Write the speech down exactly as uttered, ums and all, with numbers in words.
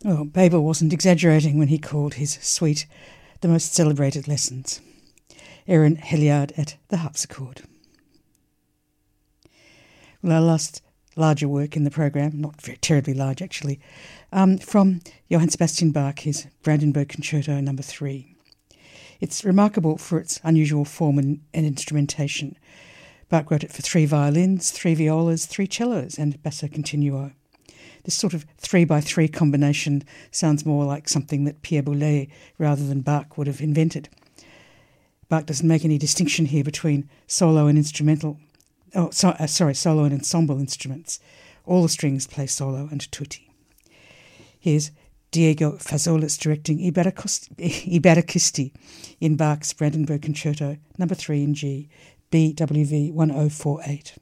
Well, Babel wasn't exaggerating when he called his suite the most celebrated lessons. Aaron Hilliard at the harpsichord. Well, our last larger work in the program, not very terribly large actually, um, from Johann Sebastian Bach, his Brandenburg Concerto number three. It's remarkable for its unusual form and, and instrumentation. Bach wrote it for three violins, three violas, three cellos, and basso continuo. This sort of three by three combination sounds more like something that Pierre Boulez rather than Bach would have invented. Bach doesn't make any distinction here between solo and instrumental. Oh, so, uh, sorry, solo and ensemble instruments. All the strings play solo and tutti. Here's Diego Fazolas directing Iberikisti in Bach's Brandenburg Concerto number three in G, B W V one oh four eight.